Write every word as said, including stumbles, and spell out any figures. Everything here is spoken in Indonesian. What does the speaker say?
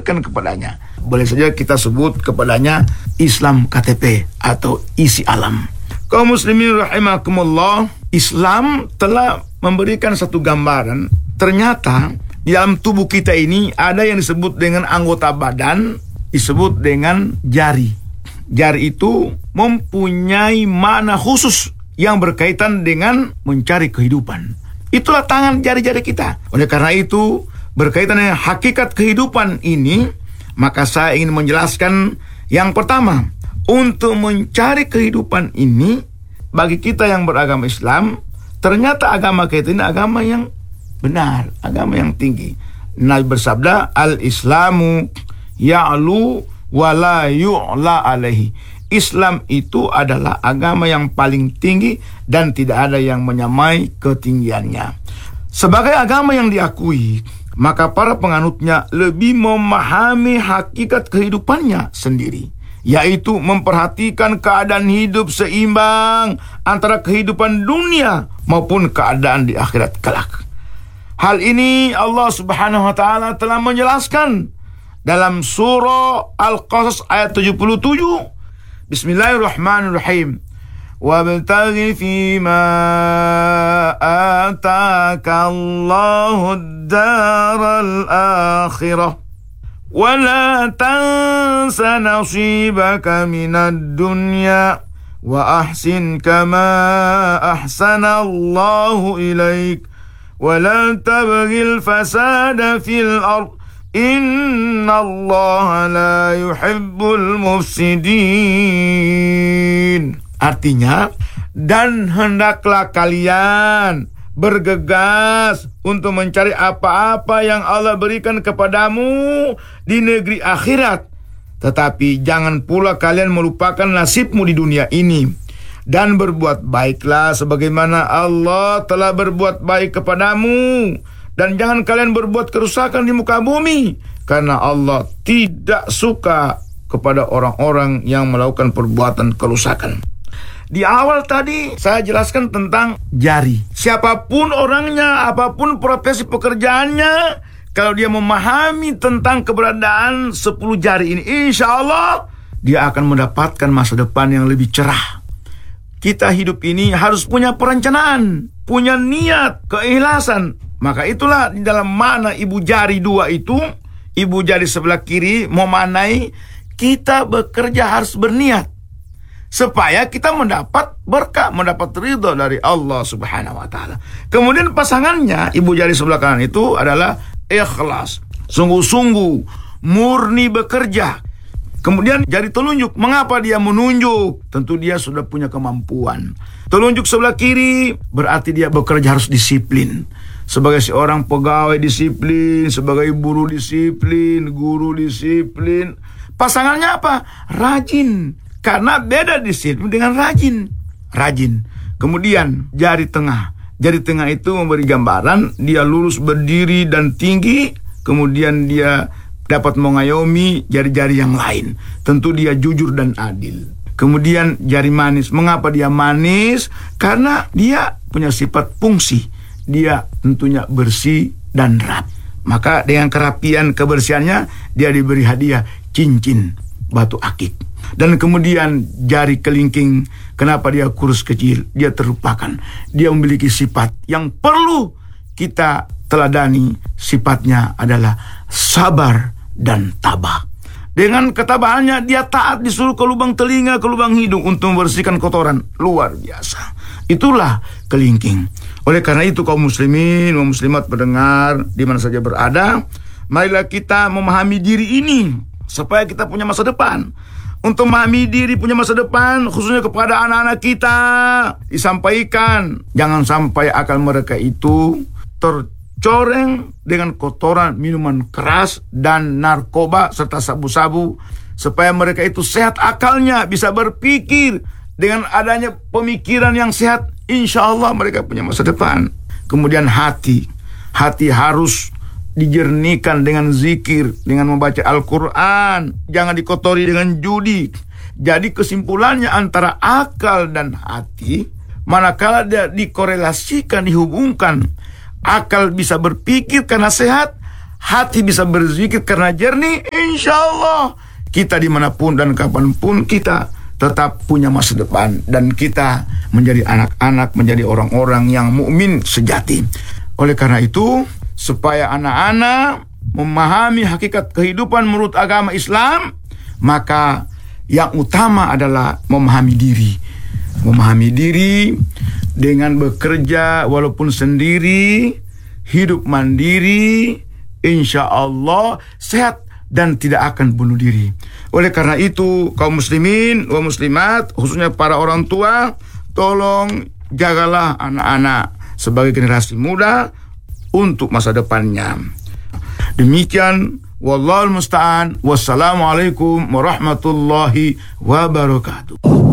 berikan kepadanya. Boleh saja kita sebut kepadanya Islam K T P atau isi alam. Kaum muslimin rahimakumullah, Islam telah memberikan satu gambaran. Ternyata di dalam tubuh kita ini ada yang disebut dengan anggota badan, disebut dengan jari. Jari itu mempunyai makna khusus yang berkaitan dengan mencari kehidupan. Itulah tangan, jari-jari kita. Oleh karena itu, berkaitan dengan hakikat kehidupan ini, maka saya ingin menjelaskan yang pertama, untuk mencari kehidupan ini, bagi kita yang beragama Islam, ternyata agama kita ini agama yang benar, agama yang tinggi. Nabi bersabda, al-Islamu ya'lu wa la yu'la alaihi. Islam itu adalah agama yang paling tinggi dan tidak ada yang menyamai ketinggiannya. Sebagai agama yang diakui, maka para penganutnya lebih memahami hakikat kehidupannya sendiri, yaitu memperhatikan keadaan hidup seimbang antara kehidupan dunia maupun keadaan di akhirat kelak. Hal ini Allah Subhanahu wa taala telah menjelaskan dalam surah Al-Qasas ayat tujuh puluh tujuh. Bismillahirrahmanirrahim. Wabtaghi fima ataka Allahu ad-daral akhirah wa la tansa nasibaka minad dunya wa ahsin kama ahsana Allahu ilaik wa la tabghil fasada fil ardh Inna Allah la yuhibbul mufsidin. Artinya, dan hendaklah kalian bergegas untuk mencari apa-apa yang Allah berikan kepadamu di negeri akhirat. Tetapi jangan pula kalian melupakan nasibmu di dunia ini. Dan berbuat baiklah sebagaimana Allah telah berbuat baik kepadamu. Dan jangan kalian berbuat kerusakan di muka bumi, karena Allah tidak suka kepada orang-orang yang melakukan perbuatan kerusakan. Di awal tadi saya jelaskan tentang jari. Siapapun orangnya, apapun profesi pekerjaannya, kalau dia memahami tentang keberadaan sepuluh jari ini, insya Allah dia akan mendapatkan masa depan yang lebih cerah. Kita hidup ini harus punya perencanaan, punya niat, keikhlasan. Maka itulah di dalam makna ibu jari dua itu, ibu jari sebelah kiri memanai kita bekerja harus berniat supaya kita mendapat berkah, mendapat ridho dari Allah Subhanahu wa taala. Kemudian pasangannya, ibu jari sebelah kanan itu adalah ikhlas, sungguh-sungguh, murni bekerja. Kemudian jari telunjuk, mengapa dia menunjuk? Tentu dia sudah punya kemampuan. Telunjuk sebelah kiri berarti dia bekerja harus disiplin. Sebagai seorang pegawai disiplin, sebagai buruh disiplin, guru disiplin. Pasangannya apa? Rajin. Karena beda disiplin dengan rajin. Rajin. Kemudian jari tengah. Jari tengah itu memberi gambaran dia lurus berdiri dan tinggi. Kemudian dia dapat mengayomi jari-jari yang lain. Tentu dia jujur dan adil. Kemudian jari manis. Mengapa dia manis? Karena dia punya sifat fungsi. Dia tentunya bersih dan rapi. Maka dengan kerapian kebersihannya dia diberi hadiah cincin batu akik. Dan kemudian jari kelingking, kenapa dia kurus kecil? Dia terlupakan. Dia memiliki sifat yang perlu kita teladani. Sifatnya adalah sabar dan tabah. Dengan ketabahannya dia taat, disuruh ke lubang telinga, ke lubang hidung untuk membersihkan kotoran. Luar biasa. Itulah kelingking. Oleh karena itu kaum muslimin, kaum muslimat pendengar di mana saja berada, marilah kita memahami diri ini supaya kita punya masa depan. Untuk memahami diri punya masa depan, khususnya kepada anak-anak kita, disampaikan jangan sampai akal mereka itu tercoreng dengan kotoran minuman keras dan narkoba serta sabu-sabu, supaya mereka itu sehat akalnya, bisa berpikir. Dengan adanya pemikiran yang sehat, insya Allah mereka punya masa depan. Kemudian hati. Hati harus dijernihkan dengan zikir, dengan membaca Al-Quran. Jangan dikotori dengan judi. Jadi kesimpulannya antara akal dan hati, manakala dia dikorelasikan, dihubungkan, akal bisa berpikir karena sehat, hati bisa berzikir karena jernih, insya Allah kita dimanapun dan kapanpun kita tetap punya masa depan, dan kita menjadi anak-anak, menjadi orang-orang yang mukmin sejati. Oleh karena itu, supaya anak-anak memahami hakikat kehidupan menurut agama Islam, maka yang utama adalah memahami diri. Memahami diri dengan bekerja walaupun sendiri, hidup mandiri, insya Allah sehat dan tidak akan bunuh diri. Oleh karena itu, kaum muslimin wa muslimat, khususnya para orang tua, tolong jagalah anak-anak sebagai generasi muda untuk masa depannya. Demikian, wallahul musta'an. Wassalamualaikum warahmatullahi wabarakatuh.